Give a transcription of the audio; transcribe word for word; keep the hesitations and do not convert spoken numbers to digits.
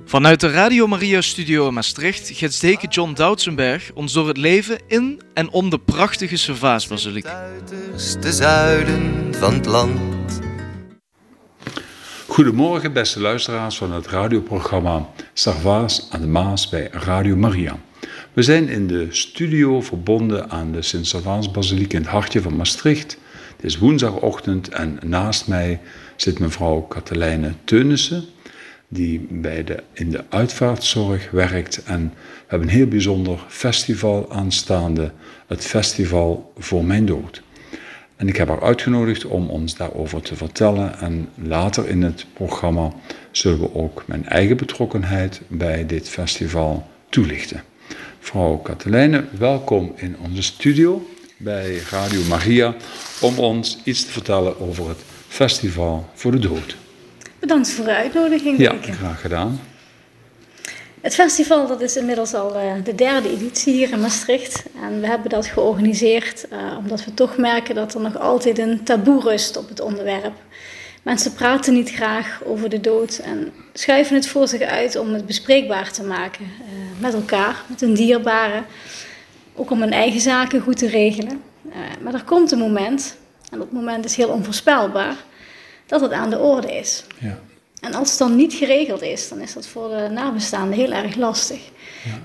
Vanuit de Radio Maria Studio in Maastricht gids deken John Doutsenberg ons door het leven in en om de prachtige Servaasbasiliek. Uiterste zuiden van het land. Goedemorgen beste luisteraars van het radioprogramma Servaas aan de Maas bij Radio Maria. We zijn in de studio verbonden aan de Sint-Servaasbasiliek in het hartje van Maastricht. Het is woensdagochtend en naast mij zit mevrouw Katelijne Teunissen, die bij de, in de uitvaartzorg werkt. En we hebben een heel bijzonder festival aanstaande, het Festival voor Mijn Dood. En ik heb haar uitgenodigd om ons daarover te vertellen. En later in het programma zullen we ook mijn eigen betrokkenheid bij dit festival toelichten. Mevrouw Katelijne, welkom in onze studio bij Radio Maria om ons iets te vertellen over het Festival voor de Dood. Bedankt voor de uitnodiging. Ja, graag gedaan. Het festival dat is inmiddels al uh, de derde editie hier in Maastricht. En we hebben dat georganiseerd uh, omdat we toch merken dat er nog altijd een taboe rust op het onderwerp. Mensen praten niet graag over de dood en schuiven het voor zich uit om het bespreekbaar te maken uh, met elkaar, met hun dierbaren. Ook om hun eigen zaken goed te regelen. Uh, maar er komt een moment, en dat moment is heel onvoorspelbaar, dat het aan de orde is. Ja. En als het dan niet geregeld is, dan is dat voor de nabestaanden heel erg lastig. Ja.